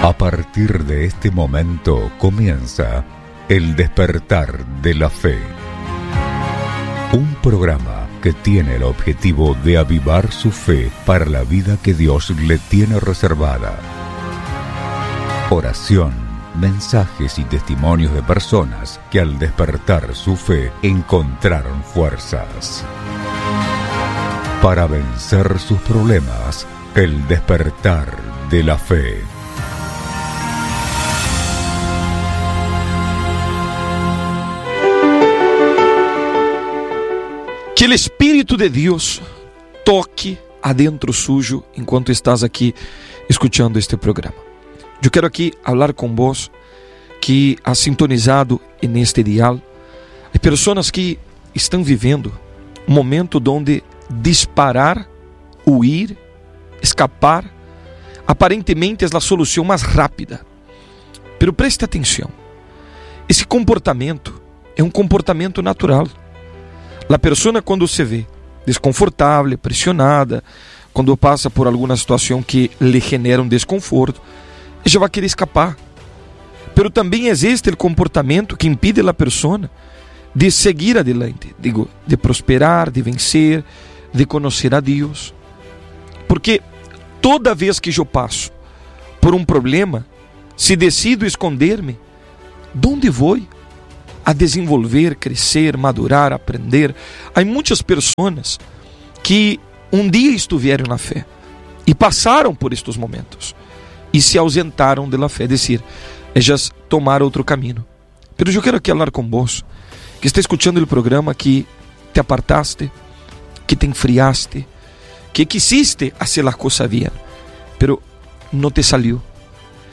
A partir de este momento comienza El Despertar de la Fe. Un programa que tiene el objetivo de avivar su fe para la vida que Dios le tiene reservada. Oración, mensajes y testimonios de personas que al despertar su fe encontraron fuerzas. Para vencer sus problemas, El Despertar de la Fe. Que o Espírito de Deus toque adentro suyo enquanto estás aqui escutando este programa. Eu quero aqui falar com vós que has sintonizado neste dial. Há pessoas que estão vivendo um momento onde disparar, huir, escapar, aparentemente é a solução mais rápida. Pero preste atenção. Esse comportamento é um comportamento natural. A pessoa, quando se vê desconfortável, pressionada, quando passa por alguma situação que lhe genera um desconforto, já vai querer escapar. Pero também existe o comportamento que impide a pessoa de seguir adelante, de prosperar, de vencer, de conhecer a Deus. Porque toda vez que eu passo por um problema, se decido esconder-me, onde vou? A desenvolver, crescer, madurar, aprender. Há muitas pessoas que um dia estiveram na fé e passaram por estes momentos e se ausentaram da fé, é decir, elas tomaram outro caminho. Mas eu quero aqui falar com vós, que está escutando o programa, que te apartaste, que te enfriaste, que quisiste fazer a coisa bien, pero não te salió.